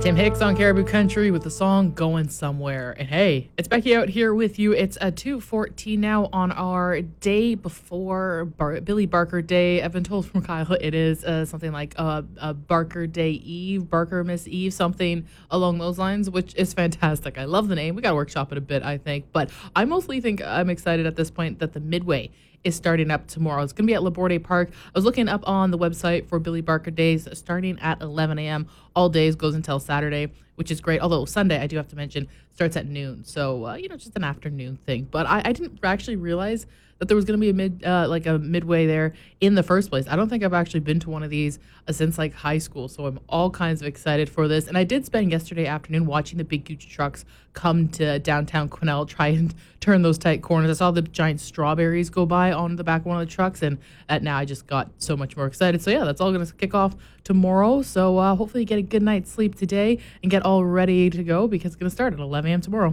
Tim Hicks on Caribou Country with the song Going Somewhere. And hey, it's Becky out here with you. It's a 2:14 now on our day before Billy Barker Day. I've been told from Kyle it is something like a Barker Day Eve, Barker Miss Eve, something along those lines, which is fantastic. I love the name. We got to workshop it a bit, I think. But I mostly think I'm excited at this point that the Midway is starting up tomorrow. It's going to be at Laborde Park. I was looking up on the website for Billy Barker Days, starting at 11 a.m. All days, goes until Saturday, which is great. Although Sunday, I do have to mention, starts at noon. So, just an afternoon thing. But I didn't actually realize that there was going to be a Midway there in the first place. I don't think I've actually been to one of these since high school. So I'm all kinds of excited for this. And I did spend yesterday afternoon watching the big huge trucks come to downtown Quesnel, try and turn those tight corners. I saw the giant strawberries go by on the back of one of the trucks, and now I just got so much more excited. So yeah, that's all going to kick off tomorrow. So hopefully you get a good night's sleep today and get all ready to go, because it's going to start at 11 a.m. tomorrow.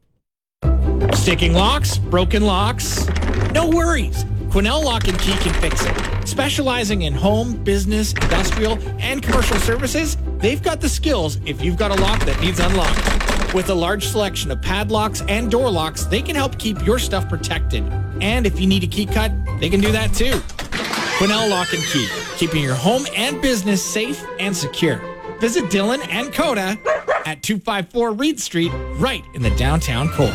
Sticking locks, broken locks, no worries. Quesnel Lock and Key can fix it. Specializing in home, business, industrial, and commercial services, they've got the skills if you've got a lock that needs unlocked. With a large selection of padlocks and door locks, they can help keep your stuff protected. And if you need a key cut, they can do that too. Quesnel Lock and Key, keeping your home and business safe and secure. Visit Dylan and Coda at 254 Reed Street, right in the downtown core.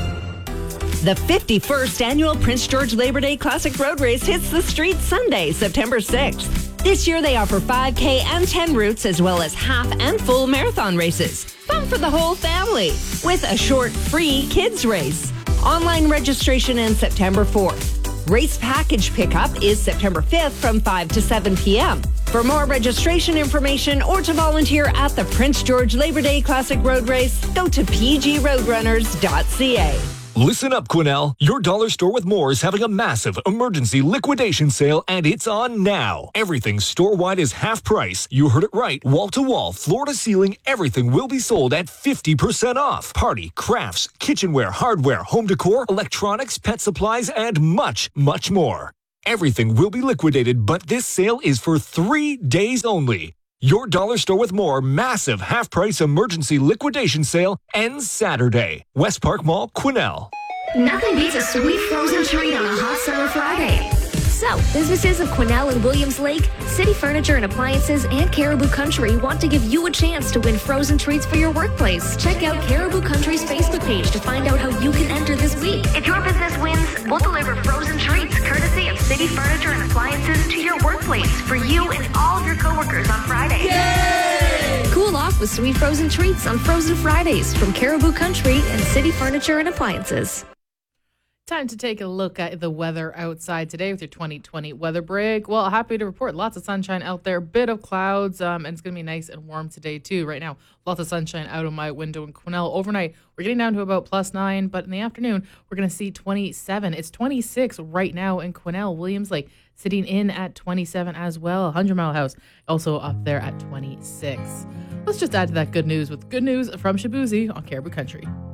The 51st annual Prince George Labor Day Classic Road Race hits the streets Sunday, September 6th. This year they offer 5K and 10 routes, as well as half and full marathon races. Fun for the whole family, with a short free kids race. Online registration ends September 4th. Race package pickup is September 5th from 5 to 7 p.m. For more registration information or to volunteer at the Prince George Labor Day Classic Road Race, go to pgroadrunners.ca. Listen up, Quesnel. Your dollar store with more is having a massive emergency liquidation sale, and it's on now. Everything store-wide is half price. You heard it right. Wall-to-wall, floor-to-ceiling, everything will be sold at 50% off. Party, crafts, kitchenware, hardware, home decor, electronics, pet supplies, and much, much more. Everything will be liquidated, but this sale is for 3 days only. Your dollar store with more massive half-price emergency liquidation sale ends Saturday. West Park Mall, Quesnel. Nothing beats a sweet frozen treat on a hot summer Friday. So, businesses of Quesnel and Williams Lake, City Furniture and Appliances, and Caribou Country want to give you a chance to win frozen treats for your workplace. Check out Caribou Country's Facebook page to find out how you can enter this week. If your business wins, we'll deliver frozen treats courtesy of City Furniture and Appliances to your workplace for you and all of your coworkers on Friday. Yay! Cool off with sweet frozen treats on Frozen Fridays from Caribou Country and City Furniture and Appliances. Time to take a look at the weather outside today with your 2020 weather break. Well, happy to report lots of sunshine out there, bit of clouds, and it's going to be nice and warm today too. Right now, lots of sunshine out of my window in Quesnel. Overnight, we're getting down to about +9, but in the afternoon, we're going to see 27. It's 26 right now in Quesnel. Williams Lake sitting in at 27 as well. 100 Mile House also up there at 26. Let's just add to that good news with good news from Shabuzi on Caribou Country.